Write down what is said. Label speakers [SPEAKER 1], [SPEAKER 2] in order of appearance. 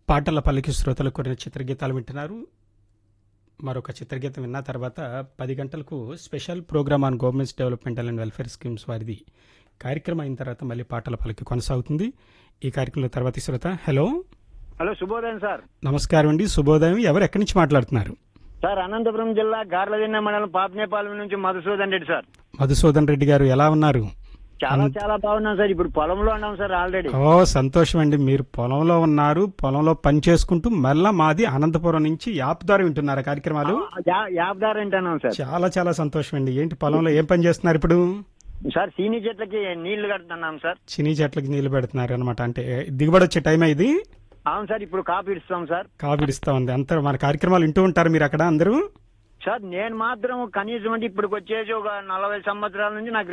[SPEAKER 1] పాటల పల్లకి శ్రోతలు కొన్ని చిత్రగీతాలు వింటున్నారు. మరొక చిత్రగీతం విన్న తర్వాత 10 గంటలకు special programme on governments developmental and welfare schemes వారిది కార్యక్రమం అయిన తర్వాత మళ్ళీ పాటల పల్లకి కొనసాగుతుంది. ఈ కార్యక్రమంలో తర్వాతి శ్రోత హలో
[SPEAKER 2] శుభోదయం సార్.
[SPEAKER 1] నమస్కారం అండి, శుభోదయం. ఎవరు ఎక్కడి నుంచి మాట్లాడుతున్నారు?
[SPEAKER 2] సార్ అనంతపురం జిల్లా గార్లదిన్న మండలం పాపనేపాలెం నుంచి మధుసూదన్ రెడ్డి సార్.
[SPEAKER 1] మధుసూదన్ రెడ్డి గారు ఎలా ఉన్నారు?
[SPEAKER 2] చాలా బాగున్నాం సార్. ఇప్పుడు పొలంలో ఉన్నాం సార్ ఆల్రెడీ.
[SPEAKER 1] ఓ సంతోషం అండి, మీరు పొలంలో ఉన్నారు, పొలంలో పని చేసుకుంటూ మళ్ళా మాది అనంతపురం నుంచి యాప్ ద్వారా వింటున్నారు కార్యక్రమాలు.
[SPEAKER 2] యాప్ ద్వారా వింటున్నాం సార్.
[SPEAKER 1] చాలా సంతోషం అండి. ఏంటి పొలంలో ఏం పని చేస్తున్నారు ఇప్పుడు?
[SPEAKER 2] సార్ సీని చెట్లకి నీళ్లు కడుతున్నాం సార్.
[SPEAKER 1] చినీ చెట్లకి నీళ్లు పెడుతున్నారు అనమాట. అంటే దిగుబడి వచ్చే టైం ఇది?
[SPEAKER 2] అవును సార్, ఇప్పుడు కాపీ ఇస్తాం సార్.
[SPEAKER 1] కాపీ ఇస్తా ఉంది. అంతా మన కార్యక్రమాలు వింటూ ఉంటారు మీరు అక్కడ అందరూ?
[SPEAKER 2] సార్ నేను మాత్రం కనీసం అంటే ఇప్పటికి వచ్చేసి ఒక 40 సంవత్సరాల నుంచి నాకు